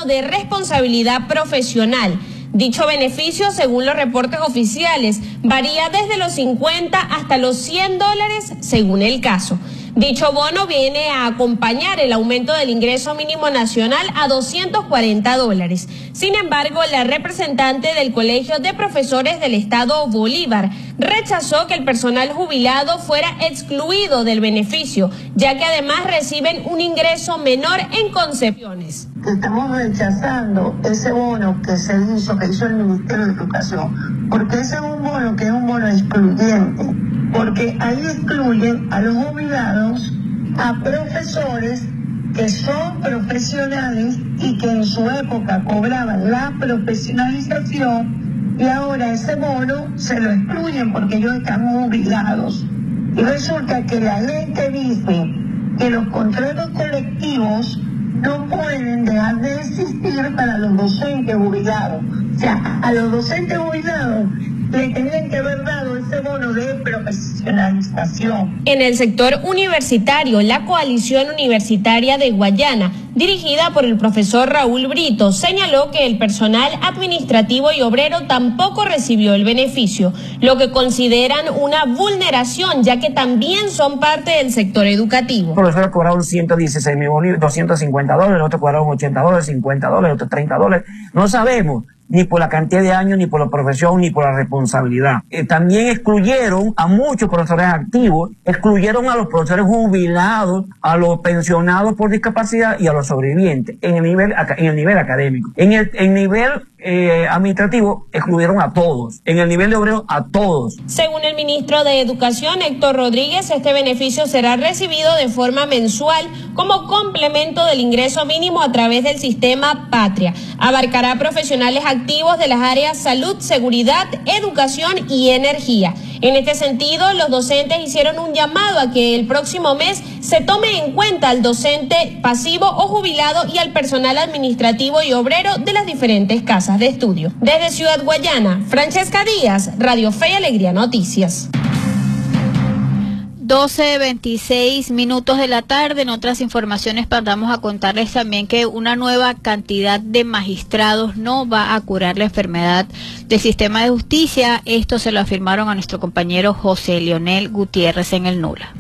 de responsabilidad profesional. Dicho beneficio, según los reportes oficiales, varía desde los 50 hasta los $100 según el caso. Dicho bono viene a acompañar el aumento del ingreso mínimo nacional a $240. Sin embargo, la representante del Colegio de Profesores del Estado Bolívar rechazó que el personal jubilado fuera excluido del beneficio, ya que además reciben un ingreso menor en concepciones. Estamos rechazando ese bono que hizo el Ministerio de Educación, porque ese es un bono que es un bono excluyente, porque ahí excluyen a los jubilados, a profesores que son profesionales y que en su época cobraban la profesionalización, y ahora ese bono se lo excluyen porque ellos están jubilados. Y resulta que la ley que dice que los contratos colectivos no pueden dejar de existir para los docentes jubilados. O sea, a los docentes jubilados le tenían que haber dado ese bono de profesionalización. En el sector universitario, la Coalición Universitaria de Guayana, dirigida por el profesor Raúl Brito, señaló que el personal administrativo y obrero tampoco recibió el beneficio, lo que consideran una vulneración, ya que también son parte del sector educativo. Los profesores cobraron 116.000 bolívares, $250, otros cobraron $80, $50, otros $30. No sabemos ni por la cantidad de años, ni por la profesión, ni por la responsabilidad. También excluyeron a muchos profesores activos, excluyeron a los profesores jubilados, a los pensionados por discapacidad y a los sobrevivientes en el nivel académico. En el nivel administrativo excluyeron a todos, en el nivel de obrero a todos. Según el ministro de Educación, Héctor Rodríguez, este beneficio será recibido de forma mensual como complemento del ingreso mínimo a través del sistema Patria. Abarcará profesionales activos de las áreas salud, seguridad, educación y energía. En este sentido, los docentes hicieron un llamado a que el próximo mes se tome en cuenta al docente pasivo o jubilado y al personal administrativo y obrero de las diferentes casas de estudio. Desde Ciudad Guayana, Francesca Díaz, Radio Fe y Alegría Noticias. 12:26 de la tarde. En otras informaciones pasamos a contarles también que una nueva cantidad de magistrados no va a curar la enfermedad del sistema de justicia. Esto se lo afirmaron a nuestro compañero José Leonel Gutiérrez en el Nula.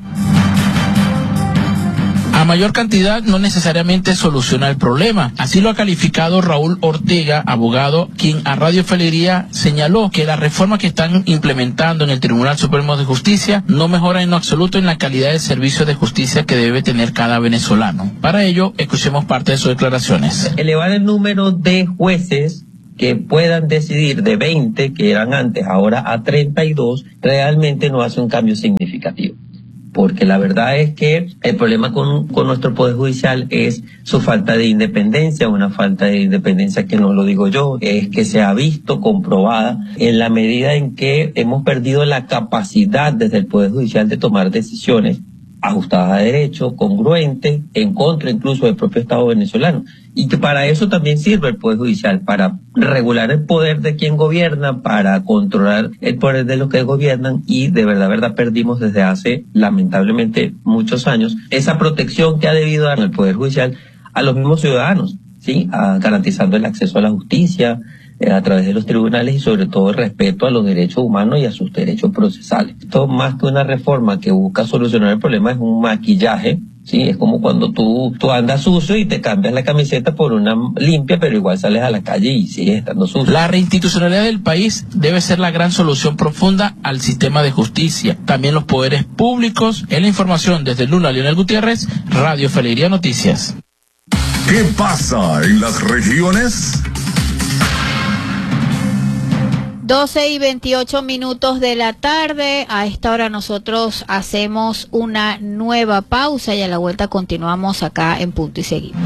A mayor cantidad no necesariamente soluciona el problema. Así lo ha calificado Raúl Ortega, abogado, quien a Radio Fe y Alegría señaló que la reforma que están implementando en el Tribunal Supremo de Justicia no mejora en lo absoluto en la calidad de servicio de justicia que debe tener cada venezolano. Para ello, escuchemos parte de sus declaraciones. Elevar el número de jueces que puedan decidir de 20, que eran antes, ahora a 32, realmente no hace un cambio significativo. Porque la verdad es que el problema con nuestro Poder Judicial es su falta de independencia, una falta de independencia que no lo digo yo, es que se ha visto comprobada en la medida en que hemos perdido la capacidad desde el Poder Judicial de tomar decisiones ajustadas a derecho, congruentes, en contra incluso del propio Estado venezolano. Y que para eso también sirve el Poder Judicial, para regular el poder de quien gobierna, para controlar el poder de los que gobiernan, y de verdad perdimos desde hace, lamentablemente, muchos años, esa protección que ha debido dar el Poder Judicial a los mismos ciudadanos, ¿sí? Garantizando el acceso a la justicia, a través de los tribunales y sobre todo el respeto a los derechos humanos y a sus derechos procesales. Esto más que una reforma que busca solucionar el problema es un maquillaje, ¿sí? Es como cuando tú andas sucio y te cambias la camiseta por una limpia, pero igual sales a la calle y sigues estando sucio. La reinstitucionalidad del país debe ser la gran solución profunda al sistema de justicia. También los poderes públicos. En la información desde el Lula, Leonel Gutiérrez, Radio Fe y Alegría Noticias. ¿Qué pasa en las regiones? 12:28 de la tarde. A esta hora nosotros hacemos una nueva pausa y a la vuelta continuamos acá en Punto y Seguimos.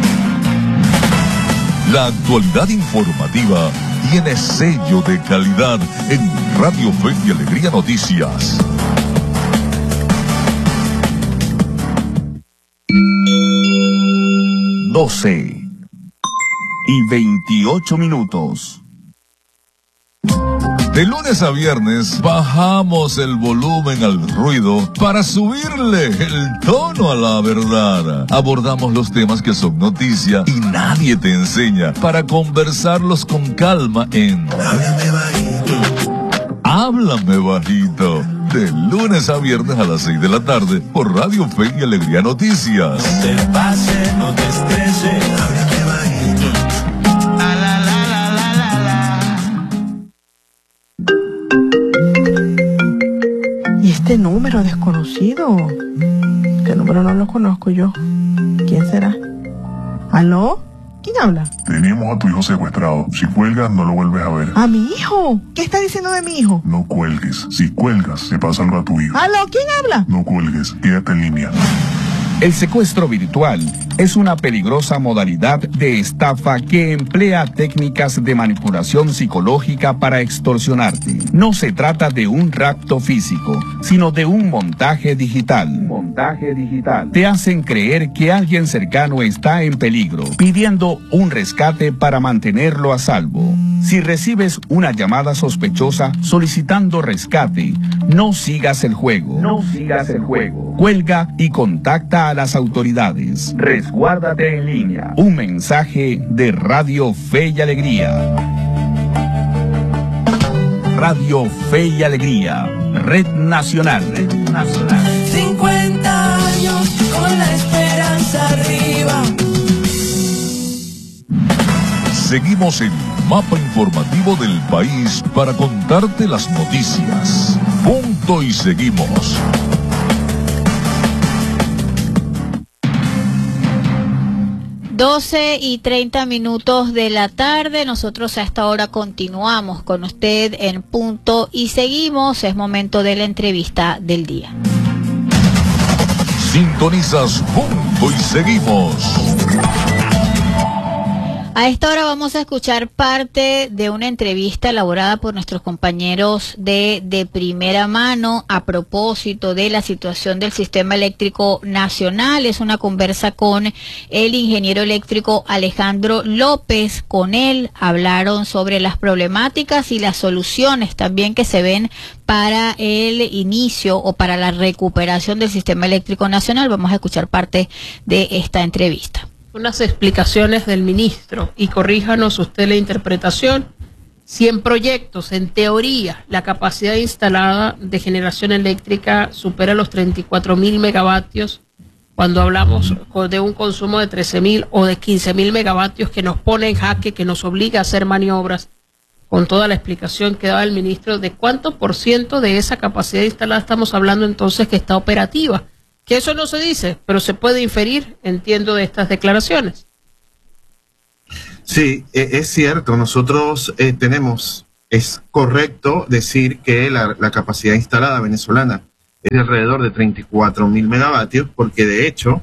La actualidad informativa tiene sello de calidad en Radio Fe y Alegría Noticias. Doce y 28 minutos. De lunes a viernes bajamos el volumen al ruido para subirle el tono a la verdad. Abordamos los temas que son noticia y nadie te enseña para conversarlos con calma en Háblame Bajito. Háblame Bajito. De lunes a viernes a las 6 de la tarde por Radio Fe y Alegría Noticias. No te pases, no te estreses, háblame bajito. La, la, la, la, la, la, la. ¿Y este número desconocido? ¿Qué número no lo conozco yo? ¿Quién será? ¿Aló? ¿Quién habla? Tenemos a tu hijo secuestrado. Si cuelgas, no lo vuelves a ver. ¿A mi hijo? ¿Qué está diciendo de mi hijo? No cuelgues. Si cuelgas, se pasa algo a tu hijo. ¿Aló? ¿Quién habla? No cuelgues. Quédate en línea. El secuestro virtual es una peligrosa modalidad de estafa que emplea técnicas de manipulación psicológica para extorsionarte. No se trata de un rapto físico, sino de un montaje digital. Te hacen creer que alguien cercano está en peligro, pidiendo un rescate para mantenerlo a salvo. Si recibes una llamada sospechosa solicitando rescate, no sigas el juego. Cuelga y contacta a las autoridades. Resguárdate en línea. Un mensaje de Radio Fe y Alegría. Radio Fe y Alegría. Red Nacional. 50 años con la esperanza arriba. Seguimos el mapa informativo del país para contarte las noticias. Punto y seguimos. 12:30 de la tarde. Nosotros a esta hora continuamos con usted en Punto y Seguimos. Es momento de la entrevista del día. Sintonizas Punto y Seguimos. A esta hora vamos a escuchar parte de una entrevista elaborada por nuestros compañeros de primera mano a propósito de la situación del sistema eléctrico nacional. Es una conversa con el ingeniero eléctrico Alejandro López. Con él hablaron sobre las problemáticas y las soluciones también que se ven para el inicio o para la recuperación del sistema eléctrico nacional. Vamos a escuchar parte de esta entrevista. Unas explicaciones del ministro, y corríjanos usted la interpretación. Si en proyectos, en teoría, la capacidad instalada de generación eléctrica supera los 34.000 megavatios, cuando hablamos de un consumo de 13.000 o de 15.000 megavatios que nos pone en jaque, que nos obliga a hacer maniobras, con toda la explicación que daba el ministro, ¿de cuánto por ciento de esa capacidad instalada estamos hablando entonces que está operativa? Que eso no se dice, pero se puede inferir, entiendo, de estas declaraciones. Sí, es cierto. Nosotros es correcto decir que la capacidad instalada venezolana es de alrededor de 34.000 megavatios, porque de hecho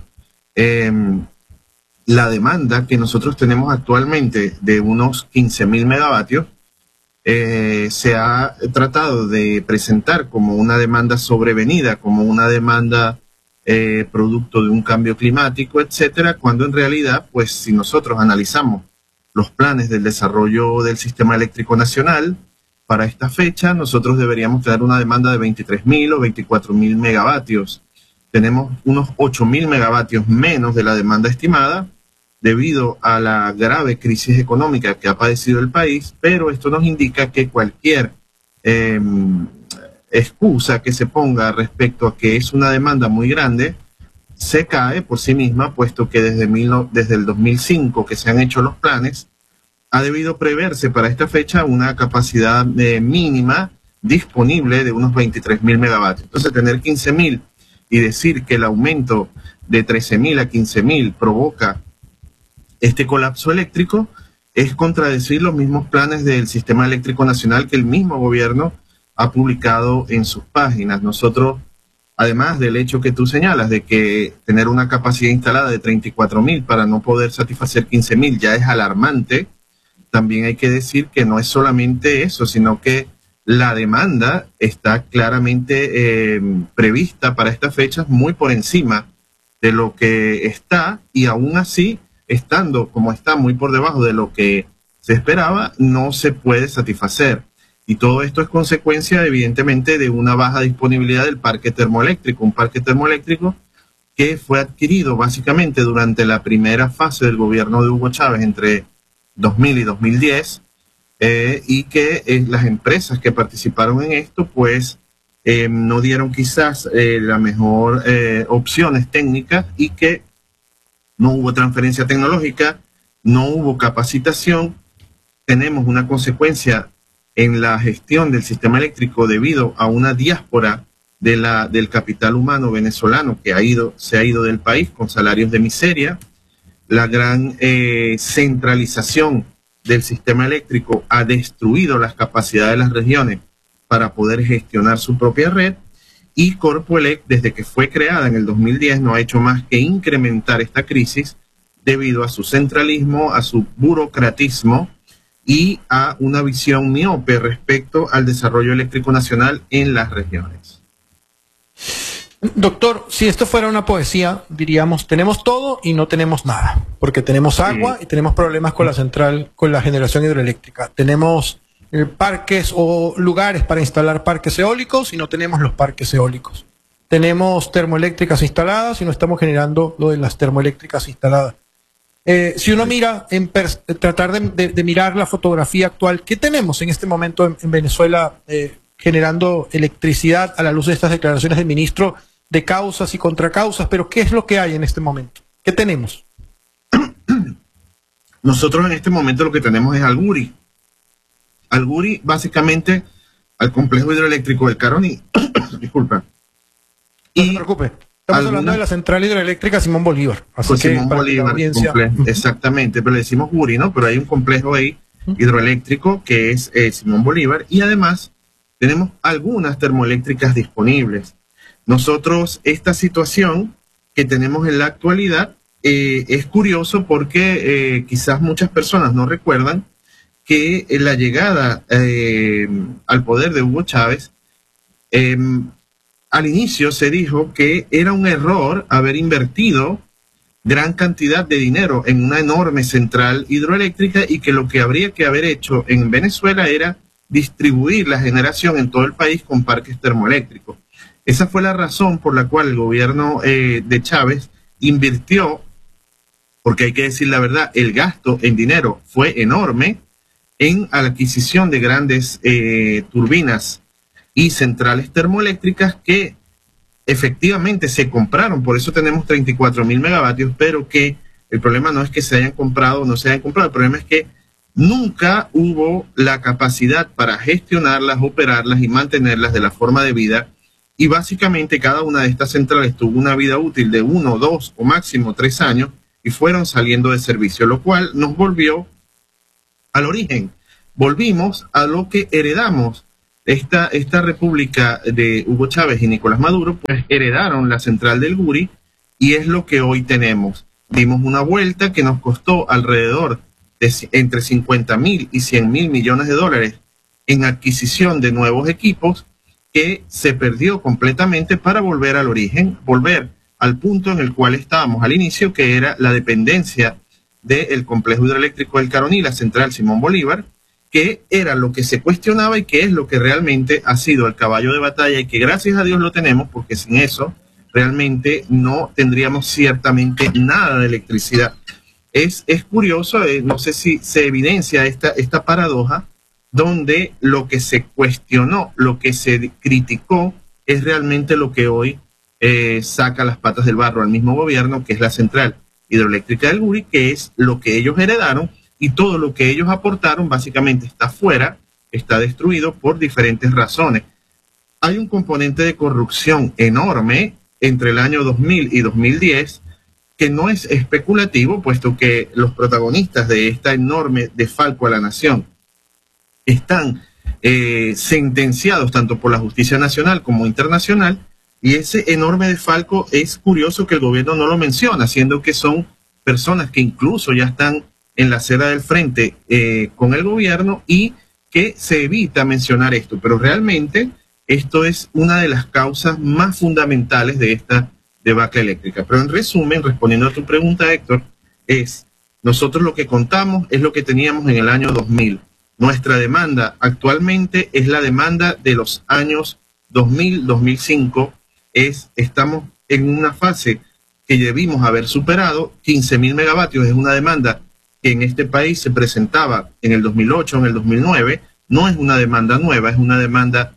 la demanda que nosotros tenemos actualmente de unos 15.000 megavatios se ha tratado de presentar como una demanda sobrevenida, como una demanda producto de un cambio climático, etcétera, cuando en realidad, pues si nosotros analizamos los planes del desarrollo del sistema eléctrico nacional para esta fecha, nosotros deberíamos tener una demanda de 23.000 o 24.000 megavatios. Tenemos unos 8.000 megavatios menos de la demanda estimada debido a la grave crisis económica que ha padecido el país, pero esto nos indica que cualquier excusa que se ponga respecto a que es una demanda muy grande se cae por sí misma, puesto que desde el 2005 que se han hecho los planes, ha debido preverse para esta fecha una capacidad mínima disponible de unos 23.000 megavatios. Entonces, tener 15.000 y decir que el aumento de 13.000 a 15.000 provoca este colapso eléctrico es contradecir los mismos planes del sistema eléctrico nacional que el mismo gobierno ha publicado en sus páginas. Nosotros, además del hecho que tú señalas de que tener una capacidad instalada de 34.000 para no poder satisfacer 15.000 ya es alarmante, también hay que decir que no es solamente eso, sino que la demanda está claramente prevista para estas fechas muy por encima de lo que está, y aún así, estando como está muy por debajo de lo que se esperaba, no se puede satisfacer. Y todo esto es consecuencia, evidentemente, de una baja disponibilidad del parque termoeléctrico, un parque termoeléctrico que fue adquirido básicamente durante la primera fase del gobierno de Hugo Chávez entre 2000 y 2010, y que las empresas que participaron en esto, pues, no dieron quizás la mejor opciones técnicas, y que no hubo transferencia tecnológica, no hubo capacitación. Tenemos una consecuencia en la gestión del sistema eléctrico debido a una diáspora del capital humano venezolano que se ha ido del país con salarios de miseria. La gran centralización del sistema eléctrico ha destruido las capacidades de las regiones para poder gestionar su propia red, y Corpoelec, desde que fue creada en el 2010, no ha hecho más que incrementar esta crisis debido a su centralismo, a su burocratismo y a una visión miope respecto al desarrollo eléctrico nacional en las regiones. Doctor, si esto fuera una poesía, diríamos, tenemos todo y no tenemos nada, porque tenemos agua y tenemos problemas con la central, con la generación hidroeléctrica. Tenemos parques o lugares para instalar parques eólicos y no tenemos los parques eólicos. Tenemos termoeléctricas instaladas y no estamos generando lo de las termoeléctricas instaladas. Si uno mira, tratar de mirar la fotografía actual, ¿qué tenemos en este momento en Venezuela generando electricidad a la luz de estas declaraciones del ministro de causas y contracausas? Pero ¿qué es lo que hay en este momento? ¿Qué tenemos? Nosotros en este momento lo que tenemos es al Guri. Al Guri, básicamente, al complejo hidroeléctrico del Caroní. Disculpa. No se preocupe. Estamos hablando de la central hidroeléctrica Simón Bolívar. Así que Simón Bolívar, exactamente, pero le decimos Guri, ¿no? Pero hay un complejo ahí hidroeléctrico que es Simón Bolívar, y además tenemos algunas termoeléctricas disponibles. Nosotros, esta situación que tenemos en la actualidad, es curioso porque quizás muchas personas no recuerdan que la llegada al poder de Hugo Chávez, al inicio se dijo que era un error haber invertido gran cantidad de dinero en una enorme central hidroeléctrica, y que lo que habría que haber hecho en Venezuela era distribuir la generación en todo el país con parques termoeléctricos. Esa fue la razón por la cual el gobierno de Chávez invirtió, porque hay que decir la verdad, el gasto en dinero fue enorme en la adquisición de grandes turbinas y centrales termoeléctricas que efectivamente se compraron. Por eso tenemos 34.000 megavatios, pero que el problema no es que se hayan comprado o no se hayan comprado, el problema es que nunca hubo la capacidad para gestionarlas, operarlas y mantenerlas de la forma debida, y básicamente cada una de estas centrales tuvo una vida útil de 1, 2 o máximo 3 años y fueron saliendo de servicio, lo cual nos volvió al origen. Volvimos a lo que heredamos. Esta república de Hugo Chávez y Nicolás Maduro, pues heredaron la central del Guri, y es lo que hoy tenemos. Dimos una vuelta que nos costó alrededor de entre 50.000 y 100.000 millones de dólares en adquisición de nuevos equipos, que se perdió completamente para volver al origen, volver al punto en el cual estábamos al inicio, que era la dependencia del complejo hidroeléctrico del Caroní, la central Simón Bolívar, que era lo que se cuestionaba y que es lo que realmente ha sido el caballo de batalla, y que gracias a Dios lo tenemos, porque sin eso realmente no tendríamos ciertamente nada de electricidad. Es curioso, no sé si se evidencia esta paradoja, donde lo que se cuestionó, lo que se criticó, es realmente lo que hoy saca las patas del barro al mismo gobierno, que es la central hidroeléctrica del Guri, que es lo que ellos heredaron, y todo lo que ellos aportaron básicamente está fuera, está destruido por diferentes razones. Hay un componente de corrupción enorme entre el año 2000 y 2010, que no es especulativo, puesto que los protagonistas de esta enorme desfalco a la nación están sentenciados tanto por la justicia nacional como internacional, y ese enorme desfalco es curioso que el gobierno no lo menciona, siendo que son personas que incluso ya están en la acera del frente con el gobierno, y que se evita mencionar esto, pero realmente esto es una de las causas más fundamentales de esta debacle eléctrica. Pero en resumen, respondiendo a tu pregunta, Héctor, nosotros lo que contamos es lo que teníamos en el año 2000. Nuestra demanda actualmente es la demanda de los años 2000-2005. Estamos en una fase que debimos haber superado. 15.000 megavatios es una demanda que en este país se presentaba en el 2008, en el 2009. No es una demanda nueva, es una demanda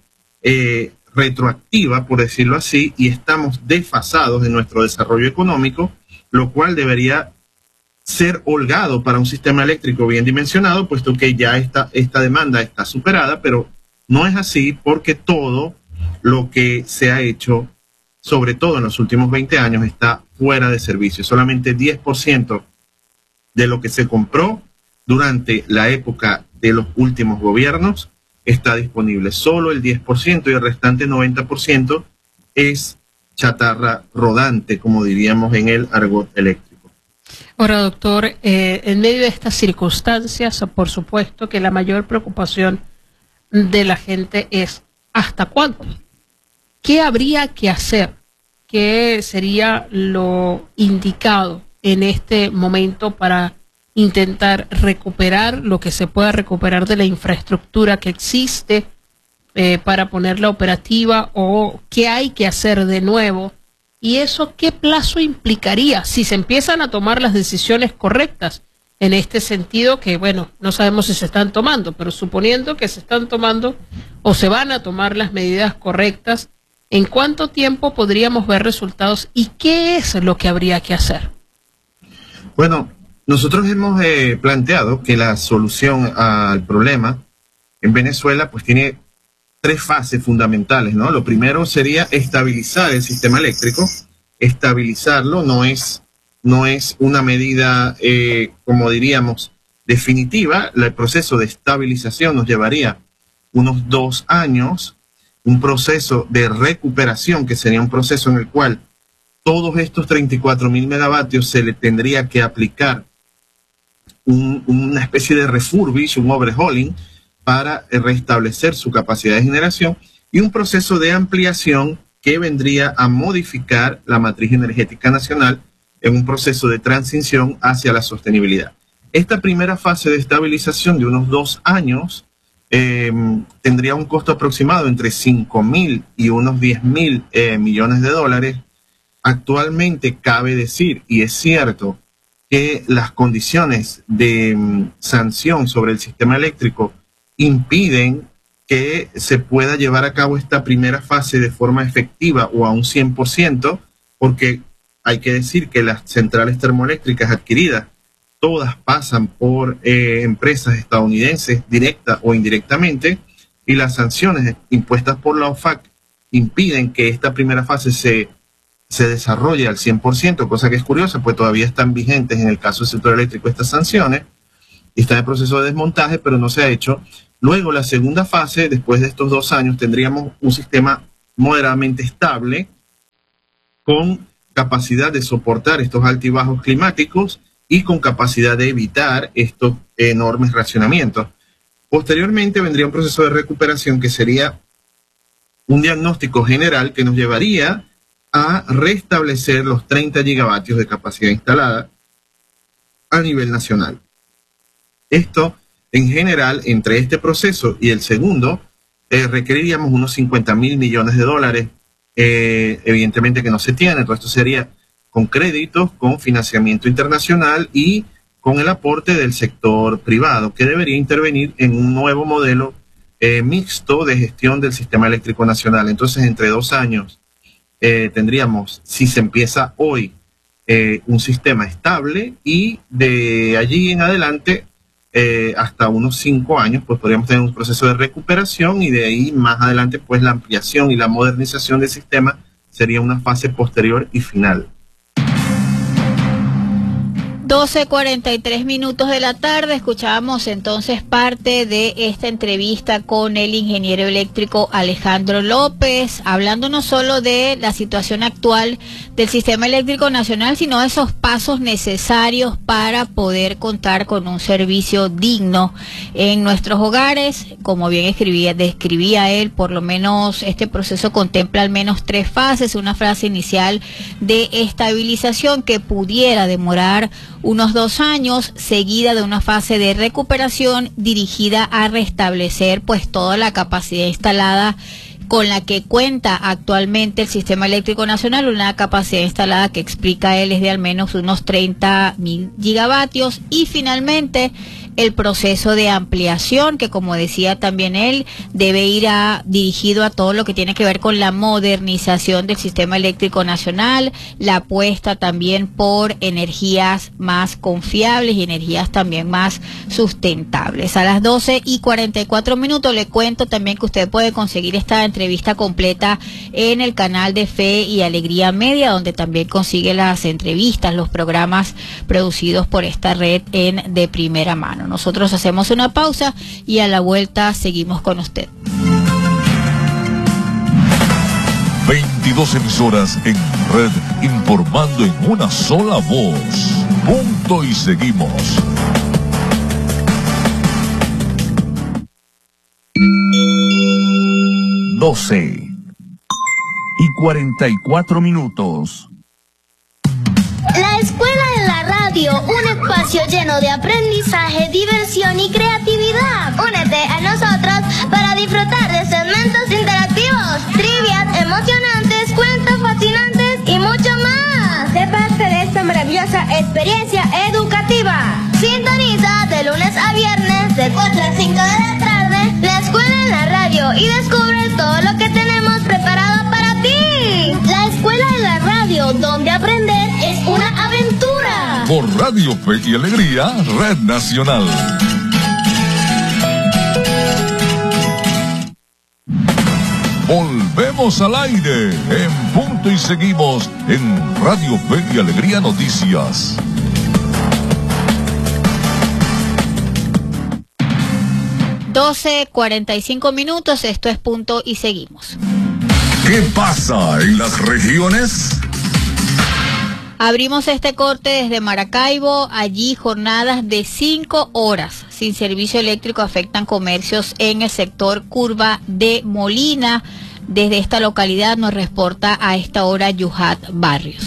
retroactiva, por decirlo así, y estamos desfasados en nuestro desarrollo económico, lo cual debería ser holgado para un sistema eléctrico bien dimensionado, puesto que ya esta demanda está superada, pero no es así porque todo lo que se ha hecho, sobre todo en los últimos 20 años, está fuera de servicio. Solamente 10% de lo que se compró durante la época de los últimos gobiernos está disponible. Solo el 10% y el restante 90% es chatarra rodante, como diríamos en el argot eléctrico. Ahora, doctor, en medio de estas circunstancias, por supuesto que la mayor preocupación de la gente es ¿hasta cuándo? ¿Qué habría que hacer? ¿Qué sería lo indicado en este momento para intentar recuperar lo que se pueda recuperar de la infraestructura que existe para ponerla operativa, o qué hay que hacer de nuevo? ¿Y eso qué plazo implicaría si se empiezan a tomar las decisiones correctas en este sentido? Que bueno, no sabemos si se están tomando, pero suponiendo que se están tomando o se van a tomar las medidas correctas, ¿en cuánto tiempo podríamos ver resultados y qué es lo que habría que hacer? Bueno, nosotros hemos planteado que la solución al problema en Venezuela pues tiene 3 fases fundamentales, ¿no? Lo primero sería estabilizar el sistema eléctrico. Estabilizarlo no es una medida, como diríamos, definitiva. El proceso de estabilización nos llevaría unos 2 años, un proceso de recuperación, que sería un proceso en el cual todos estos 34.000 megavatios se le tendría que aplicar una especie de refurbish, un overhauling, para restablecer su capacidad de generación, y un proceso de ampliación que vendría a modificar la matriz energética nacional en un proceso de transición hacia la sostenibilidad. Esta primera fase de estabilización de unos 2 años tendría un costo aproximado entre 5.000 y unos 10.000 millones de dólares. Actualmente cabe decir, y es cierto, que las condiciones de sanción sobre el sistema eléctrico impiden que se pueda llevar a cabo esta primera fase de forma efectiva o a un 100%, porque hay que decir que las centrales termoeléctricas adquiridas todas pasan por empresas estadounidenses, directa o indirectamente, y las sanciones impuestas por la OFAC impiden que esta primera fase se desarrolle al 100%, cosa que es curiosa, pues todavía están vigentes en el caso del sector eléctrico estas sanciones, y está en proceso de desmontaje, pero no se ha hecho. Luego, la segunda fase, después de estos 2 años, tendríamos un sistema moderadamente estable, con capacidad de soportar estos altibajos climáticos y con capacidad de evitar estos enormes racionamientos. Posteriormente vendría un proceso de recuperación que sería un diagnóstico general que nos llevaría a restablecer los 30 gigavatios de capacidad instalada a nivel nacional. Esto, en general, entre este proceso y el segundo, requeriríamos unos 50.000 millones de dólares, evidentemente que no se tiene. Todo esto sería con créditos, con financiamiento internacional y con el aporte del sector privado, que debería intervenir en un nuevo modelo mixto de gestión del sistema eléctrico nacional. Entonces, entre 2 años, tendríamos, si se empieza hoy, un sistema estable, y de allí en adelante, hasta unos 5 años, pues podríamos tener un proceso de recuperación, y de ahí más adelante, pues la ampliación y la modernización del sistema sería una fase posterior y final. 12:43 minutos de la tarde, escuchábamos entonces parte de esta entrevista con el ingeniero eléctrico Alejandro López, hablando no solo de la situación actual del sistema eléctrico nacional, sino de esos pasos necesarios para poder contar con un servicio digno en nuestros hogares. Como bien describía él, por lo menos este proceso contempla al menos 3 fases, una fase inicial de estabilización que pudiera demorar unos 2 años, seguida de una fase de recuperación dirigida a restablecer pues toda la capacidad instalada con la que cuenta actualmente el Sistema Eléctrico Nacional, una capacidad instalada que explica él es de al menos unos 30.000 gigavatios, y finalmente el proceso de ampliación, que como decía también él, debe ir dirigido a todo lo que tiene que ver con la modernización del Sistema Eléctrico Nacional, la apuesta también por energías más confiables y energías también más sustentables. A las 12:44 le cuento también que usted puede conseguir esta entrevista completa en el canal de Fe y Alegría Media, donde también consigue las entrevistas, los programas producidos por esta red en de primera mano. Nosotros hacemos una pausa y a la vuelta seguimos con usted. 22 emisoras en red, informando en una sola voz. Punto y seguimos. (12:44). La Escuela de la Radio, un espacio lleno de aprendizaje, diversión y creatividad. Únete a nosotros para disfrutar de segmentos interactivos, trivias emocionantes, cuentos fascinantes y mucho más. Sé parte de esta maravillosa experiencia educativa. Sintoniza de lunes a viernes de 4 a 5 de la tarde la Escuela en la Radio y descubre todo lo que tenemos preparado para ti. La Escuela de la Radio, donde aprender es una aventura. Por Radio Fe y Alegría, Red Nacional. Volvemos al aire en Punto y seguimos en Radio Fe y Alegría Noticias. (12:45). Esto es Punto y seguimos. ¿Qué pasa en las regiones? Abrimos este corte desde Maracaibo. Allí jornadas de 5 horas sin servicio eléctrico afectan comercios en el sector Curva de Molina. Desde esta localidad nos reporta a esta hora Yuhat Barrios.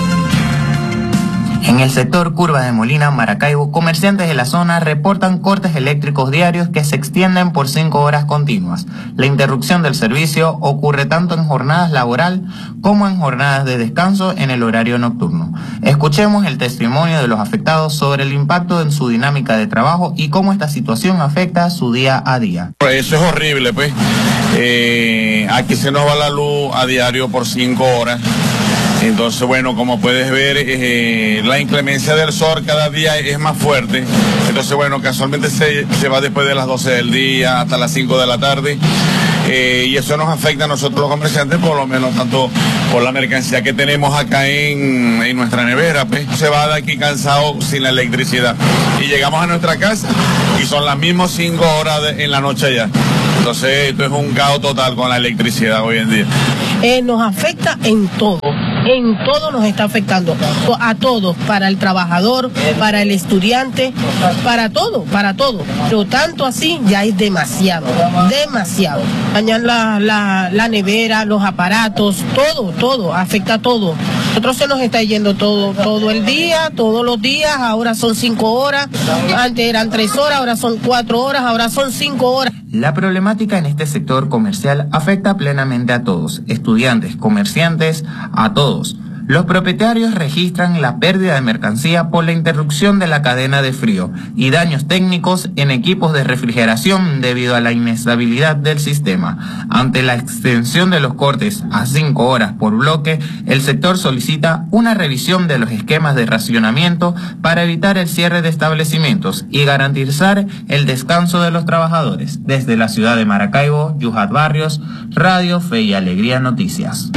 En el sector Curva de Molina, Maracaibo, comerciantes de la zona reportan cortes eléctricos diarios que se extienden por 5 horas continuas. La interrupción del servicio ocurre tanto en jornadas laboral como en jornadas de descanso en el horario nocturno. Escuchemos el testimonio de los afectados sobre el impacto en su dinámica de trabajo y cómo esta situación afecta su día a día. Eso es horrible, pues. Aquí se nos va la luz a diario por 5 horas. Entonces, bueno, como puedes ver, la inclemencia del sol cada día es más fuerte. Entonces, bueno, casualmente se va después de las 12 del día hasta las 5 de la tarde. Y eso nos afecta a nosotros los comerciantes, por lo menos tanto por la mercancía que tenemos acá en nuestra nevera, pues. Se va de aquí cansado sin la electricidad. Y llegamos a nuestra casa y son las mismas 5 horas en la noche ya. Entonces, esto es un caos total con la electricidad hoy en día. Nos afecta en todo nos está afectando, a todos, para el trabajador, para el estudiante, para todo, pero tanto así ya es demasiado, dañan la nevera, los aparatos, todo, afecta a todo. Nosotros se nos está yendo todo el día, todos los días, ahora son 5 horas, antes eran 3 horas, ahora son 4 horas, ahora son 5 horas. La problemática en este sector comercial afecta plenamente a todos, estudiantes, comerciantes, a todos. Los propietarios registran la pérdida de mercancía por la interrupción de la cadena de frío y daños técnicos en equipos de refrigeración debido a la inestabilidad del sistema. Ante la extensión de los cortes a 5 horas por bloque, el sector solicita una revisión de los esquemas de racionamiento para evitar el cierre de establecimientos y garantizar el descanso de los trabajadores. Desde la ciudad de Maracaibo, Yuhat Barrios, Radio Fe y Alegría Noticias.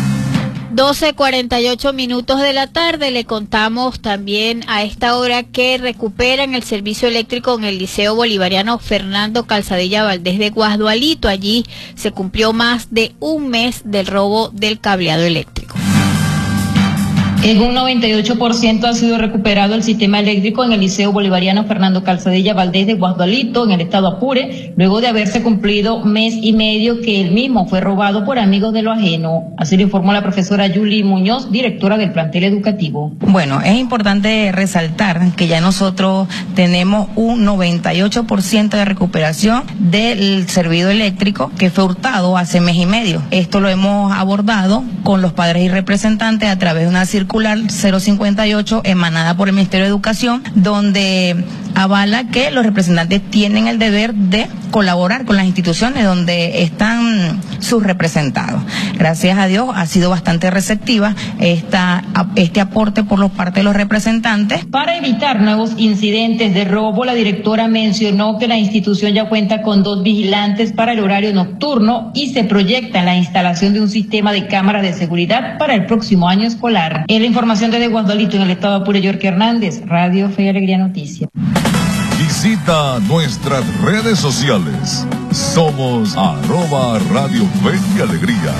12:48 de la tarde. Le contamos también a esta hora que recuperan el servicio eléctrico en el Liceo Bolivariano Fernando Calzadilla Valdés de Guasdualito. Allí se cumplió más de un mes del robo del cableado eléctrico. En un 98% ha sido recuperado el sistema eléctrico en el Liceo Bolivariano Fernando Calzadilla Valdés de Guasdualito, en el estado Apure, luego de haberse cumplido mes y medio que el mismo fue robado por amigos de lo ajeno. Así lo informó la profesora Yuli Muñoz, directora del plantel educativo. Bueno, es importante resaltar que ya nosotros tenemos un 98% de recuperación del servicio eléctrico que fue hurtado hace mes y medio. Esto lo hemos abordado con los padres y representantes a través de una circular 058 emanada por el Ministerio de Educación, donde avala que los representantes tienen el deber de colaborar con las instituciones donde están sus representados. Gracias a Dios ha sido bastante receptiva este aporte por parte de los representantes. Para evitar nuevos incidentes de robo, la directora mencionó que la institución ya cuenta con 2 vigilantes para el horario nocturno y se proyecta la instalación de un sistema de cámaras de seguridad para el próximo año escolar. En la información desde Guasdualito, en el estado de Apure, York Hernández, Radio Fe y Alegría Noticias. Visita nuestras redes sociales. Somos @Radio Fe y Alegría.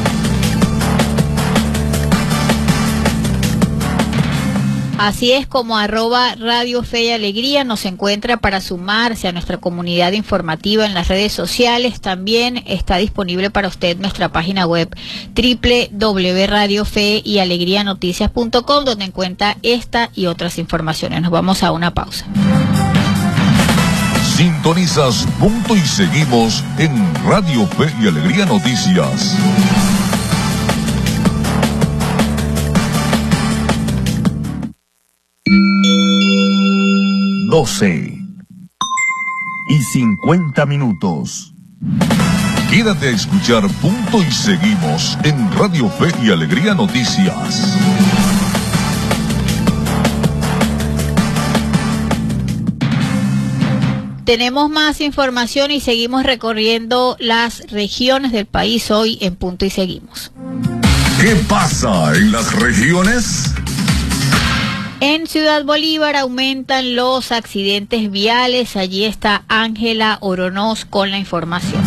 Así es como @Radio Fe y Alegría nos encuentra para sumarse a nuestra comunidad informativa en las redes sociales. También está disponible para usted nuestra página web www.radiofeyalegrianoticias.com, donde encuentra esta y otras informaciones. Nos vamos a una pausa. Sintonizas Punto y Seguimos en Radio Fe y Alegría Noticias. Doce y 50 minutos. Quédate a escuchar Punto y Seguimos en Radio Fe y Alegría Noticias. Tenemos más información y seguimos recorriendo las regiones del país hoy en Punto y Seguimos. ¿Qué pasa en las regiones? En Ciudad Bolívar aumentan los accidentes viales. Allí está Ángela Oronoz con la información.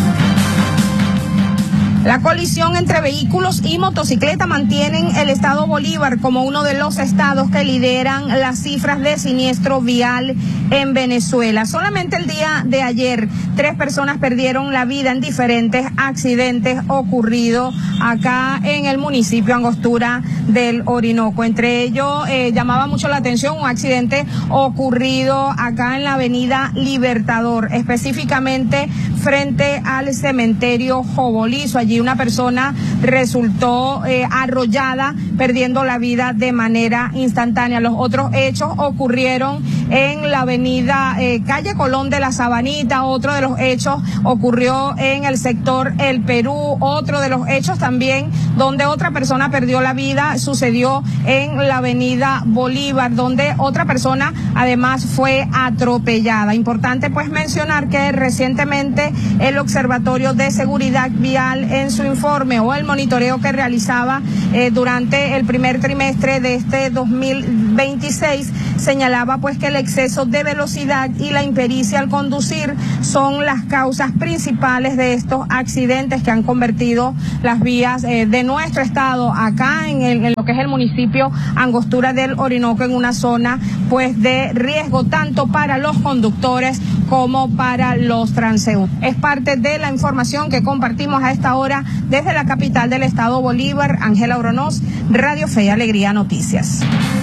La colisión entre vehículos y motocicleta mantienen el estado Bolívar como uno de los estados que lideran las cifras de siniestro vial en Venezuela. Solamente el día de ayer, 3 personas perdieron la vida en diferentes accidentes ocurridos acá en el municipio Angostura del Orinoco. Entre ellos, llamaba mucho la atención un accidente ocurrido acá en la avenida Libertador, específicamente frente al cementerio Jobolizo. Allí una persona resultó arrollada, perdiendo la vida de manera instantánea. Los otros hechos ocurrieron en la avenida calle Colón de la Sabanita. Otro de los hechos ocurrió en el sector El Perú. Otro de los hechos también donde otra persona perdió la vida sucedió en la avenida Bolívar, donde otra persona además fue atropellada. Importante pues mencionar que recientemente el Observatorio de Seguridad Vial en su informe o el monitoreo que realizaba durante el primer trimestre de este 2026 señalaba pues que el exceso de velocidad y la impericia al conducir son las causas principales de estos accidentes que han convertido las vías de nuestro estado acá en lo que es el municipio Angostura del Orinoco en una zona pues de riesgo tanto para los conductores como para los transeúntes. Es parte de la información que compartimos a esta hora desde la capital del estado Bolívar. Ángela Oronoz, Radio Fe y Alegría Noticias.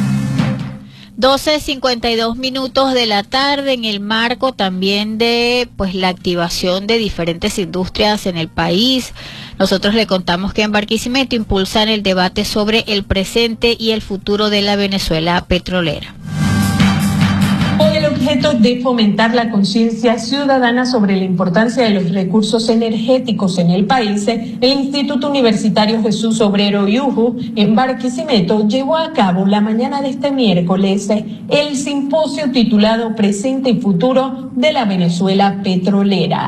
12:52 minutos de la tarde, en el marco también de pues la activación de diferentes industrias en el país. Nosotros le contamos que en Barquisimeto impulsan el debate sobre el presente y el futuro de la Venezuela petrolera. Con el objeto de fomentar la conciencia ciudadana sobre la importancia de los recursos energéticos en el país, el Instituto Universitario Jesús Obrero Yuhu en Barquisimeto llevó a cabo la mañana de este miércoles el simposio titulado Presente y Futuro de la Venezuela Petrolera.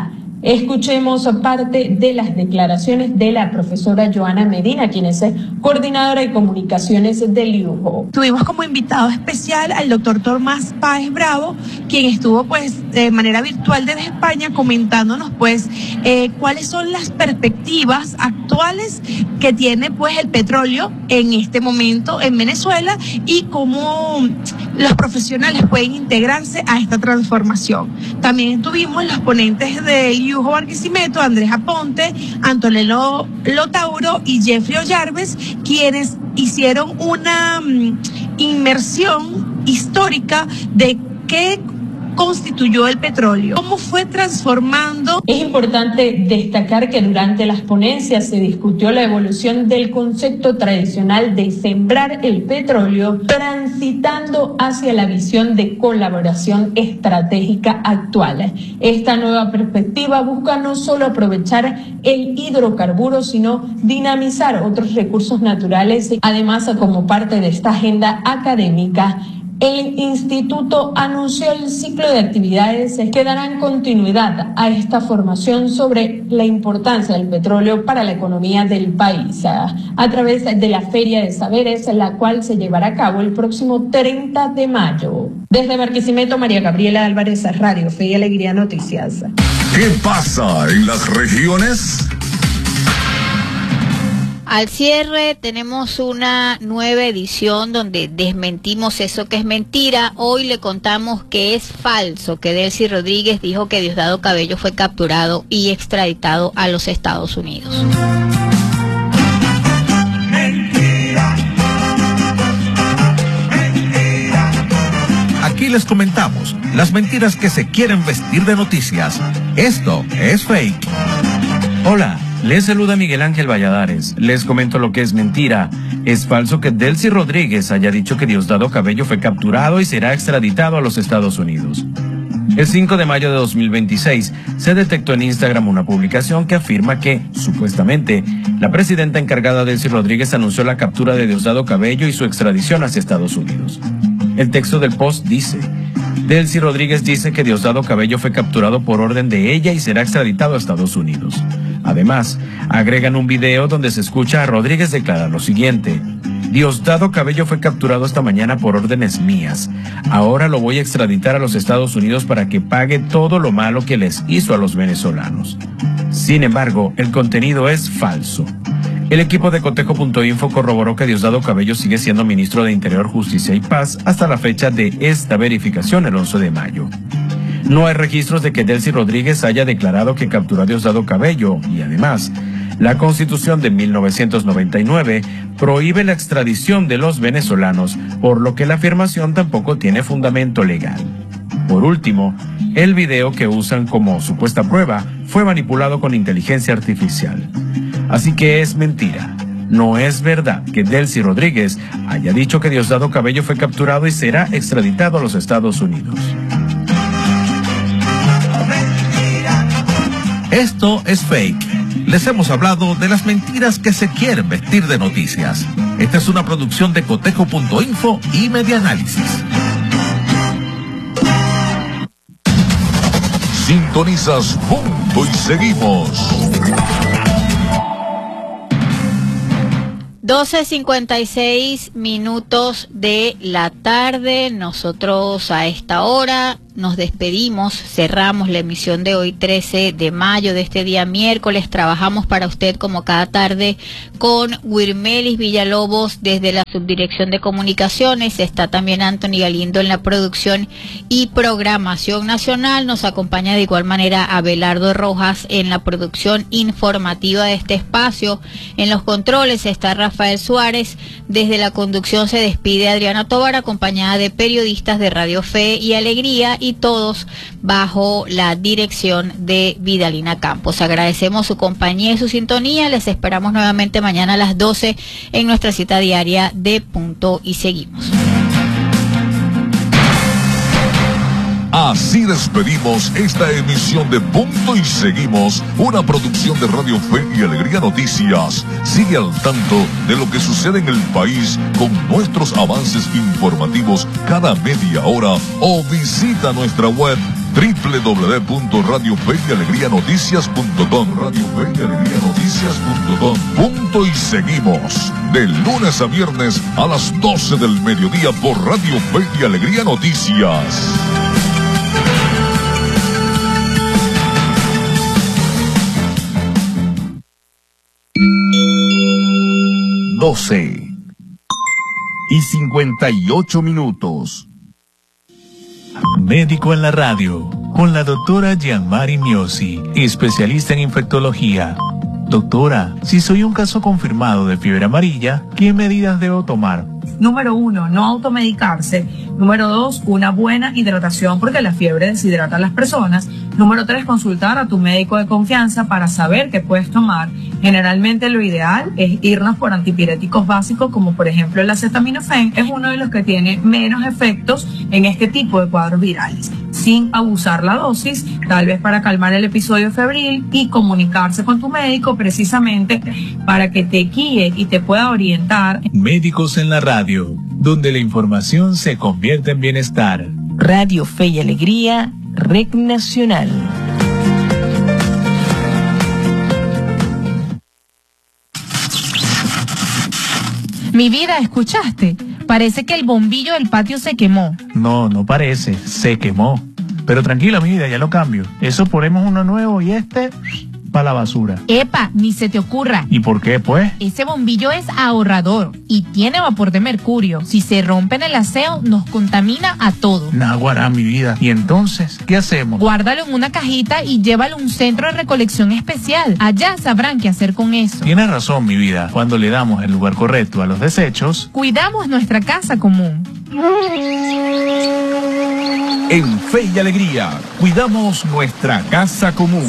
Escuchemos parte de las declaraciones de la profesora Joana Medina, quien es coordinadora de comunicaciones del IUJO. Tuvimos como invitado especial al doctor Tomás Páez Bravo, quien estuvo pues de manera virtual desde España comentándonos pues cuáles son las perspectivas actuales que tiene pues el petróleo en este momento en Venezuela y cómo los profesionales pueden integrarse a esta transformación. También tuvimos los ponentes del IUJO Barquisimeto, Andrés Aponte, Antonello Lotauro y Jeffrey Ollarves, quienes hicieron una inmersión histórica de qué constituyó el petróleo, cómo fue transformando. Es importante destacar que durante las ponencias se discutió la evolución del concepto tradicional de sembrar el petróleo, transitando hacia la visión de colaboración estratégica actual. Esta nueva perspectiva busca no solo aprovechar el hidrocarburo, sino dinamizar otros recursos naturales. Además, como parte de esta agenda académica, el instituto anunció el ciclo de actividades que darán continuidad a esta formación sobre la importancia del petróleo para la economía del país, a través de la Feria de Saberes, la cual se llevará a cabo el próximo 30 de mayo. Desde Barquisimeto, María Gabriela Álvarez, Radio Fe y Alegría Noticias. ¿Qué pasa en las regiones? Al cierre tenemos una nueva edición donde desmentimos eso que es mentira. Hoy le contamos que es falso que Delcy Rodríguez dijo que Diosdado Cabello fue capturado y extraditado a los Estados Unidos. Mentira. Mentira. Aquí les comentamos las mentiras que se quieren vestir de noticias. Esto es fake. Hola. Les saluda Miguel Ángel Valladares. Les comento lo que es mentira. Es falso que Delcy Rodríguez haya dicho que Diosdado Cabello fue capturado y será extraditado a los Estados Unidos. El 5 de mayo de 2026 se detectó en Instagram una publicación que afirma que, supuestamente, la presidenta encargada Delcy Rodríguez anunció la captura de Diosdado Cabello y su extradición hacia Estados Unidos. El texto del post dice: Delcy Rodríguez dice que Diosdado Cabello fue capturado por orden de ella y será extraditado a Estados Unidos. Además, agregan un video donde se escucha a Rodríguez declarar lo siguiente: Diosdado Cabello fue capturado esta mañana por órdenes mías. Ahora lo voy a extraditar a los Estados Unidos para que pague todo lo malo que les hizo a los venezolanos. Sin embargo, el contenido es falso. El equipo de Cotejo.info corroboró que Diosdado Cabello sigue siendo ministro de Interior, Justicia y Paz hasta la fecha de esta verificación, el 11 de mayo. No hay registros de que Delcy Rodríguez haya declarado que capturó a Diosdado Cabello y además, la Constitución de 1999 prohíbe la extradición de los venezolanos, por lo que la afirmación tampoco tiene fundamento legal. Por último, el video que usan como supuesta prueba fue manipulado con inteligencia artificial. Así que es mentira. No es verdad que Delcy Rodríguez haya dicho que Diosdado Cabello fue capturado y será extraditado a los Estados Unidos. Esto es fake. Les hemos hablado de las mentiras que se quieren vestir de noticias. Esta es una producción de Cotejo.info y Medianálisis. Sintonizas Punto y Seguimos. 12:56 de la tarde. Nosotros a esta hora nos despedimos, cerramos la emisión de hoy 13 de mayo de este día miércoles. Trabajamos para usted como cada tarde con Wirmelis Villalobos desde la Subdirección de Comunicaciones. Está también Anthony Galindo en la producción y programación nacional. Nos acompaña de igual manera Abelardo Rojas en la producción informativa de este espacio. En los controles está Rafael Suárez. Desde la conducción se despide Adriana Tovar, acompañada de periodistas de Radio Fe y Alegría, y todos bajo la dirección de Vidalina Campos. Agradecemos su compañía y su sintonía. Les esperamos nuevamente mañana a las 12 en nuestra cita diaria de Punto y Seguimos. Así despedimos esta emisión de Punto y Seguimos, una producción de Radio Fe y Alegría Noticias. Sigue al tanto de lo que sucede en el país con nuestros avances informativos cada media hora o visita nuestra web www.radiofeyalegrianoticias.com. radiofeyalegrianoticias.com. Punto y seguimos. De lunes a viernes a las 12 del mediodía por Radio Fe y Alegría Noticias. y 58 minutos. Médico en la radio, con la doctora Gianmari Miosi, especialista en infectología. Doctora, si soy un caso confirmado de fiebre amarilla, ¿qué medidas debo tomar? Número 1, no automedicarse. Número 2, una buena hidratación porque la fiebre deshidrata a las personas. Número 3, consultar a tu médico de confianza para saber qué puedes tomar. Generalmente lo ideal es irnos por antipiréticos básicos como por ejemplo el acetaminofén. Es uno de los que tiene menos efectos en este tipo de cuadros virales, sin abusar la dosis, tal vez para calmar el episodio febril y comunicarse con tu médico precisamente para que te guíe y te pueda orientar. Médicos en la radio, donde la información se convierte en bienestar. Radio Fe y Alegría, Red Nacional. Mi vida, ¿escuchaste? Parece que el bombillo del patio se quemó. No, no parece, se quemó. Pero tranquila, mi vida, ya lo cambio. Eso ponemos uno nuevo y para la basura. Epa, ni se te ocurra. ¿Y por qué, pues? Ese bombillo es ahorrador y tiene vapor de mercurio. Si se rompe en el aseo, nos contamina a todos. Naguará, mi vida. ¿Y entonces qué hacemos? Guárdalo en una cajita y llévalo a un centro de recolección especial. Allá sabrán qué hacer con eso. Tienes razón, mi vida. Cuando le damos el lugar correcto a los desechos, cuidamos nuestra casa común. En Fe y Alegría, cuidamos nuestra casa común.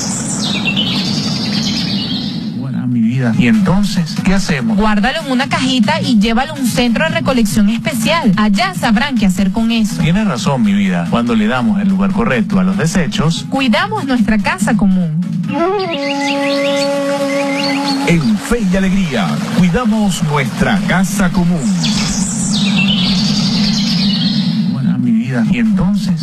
Mi vida. ¿Y entonces qué hacemos? Guárdalo en una cajita y llévalo a un centro de recolección especial. Allá sabrán qué hacer con eso. Tienes razón, mi vida. Cuando le damos el lugar correcto a los desechos, cuidamos nuestra casa común. En Fe y Alegría, cuidamos nuestra casa común. Mi vida. ¿Y entonces